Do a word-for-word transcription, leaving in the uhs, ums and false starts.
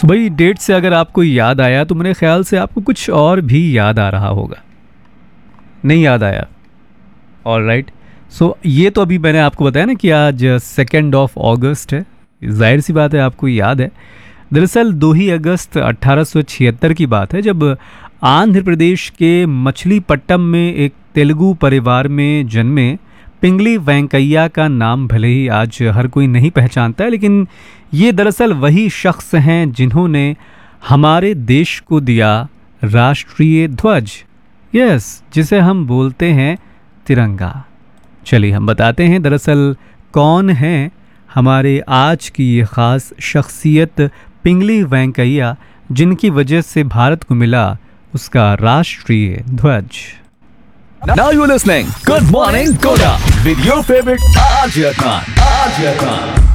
सो भाई डेट से अगर आपको याद आया तो मेरे ख्याल से आपको कुछ और भी याद आ रहा होगा। नहीं याद आया? All right. सो ये तो अभी मैंने आपको बताया ना कि आज सेकेंड ऑफ अगस्त है, जाहिर सी बात है आपको याद है। दरअसल दो ही अगस्त अट्ठारह सौ छिहत्तर की बात है जब आंध्र प्रदेश के मछलीपट्टम में एक तेलुगु परिवार में जन्मे पिंगली वेंकैया का नाम भले ही आज हर कोई नहीं पहचानता है, लेकिन ये दरअसल वही शख्स हैं जिन्होंने हमारे देश को दिया राष्ट्रीय ध्वज, यस, जिसे हम बोलते हैं तिरंगा। चलिए हम बताते हैं दरअसल कौन है हमारे आज की ये ख़ास शख्सियत पिंगली वेंकैया, जिनकी वजह से भारत को मिला उसका राष्ट्रीय ध्वज। Now you're listening Good Morning Koda with your favorite Aarjay Khan. Aarjay Khan.